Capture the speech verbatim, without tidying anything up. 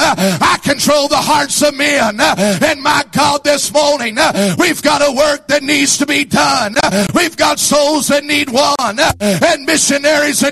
I control the hearts of men. And my God, this morning, we've got a work that needs to be done. We've got souls that need won and missionaries that